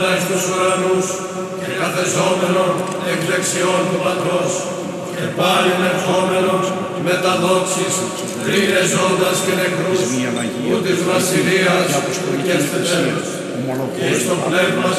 στους ουρανούς και καθεζόμενον εκ δεξιών του Πατρός και πάλιν ερχόμενον με τα δόξης τρίνε ζώντας και νεκρούς που της βασιλείας και εις το τέλος και εις το πνεύμα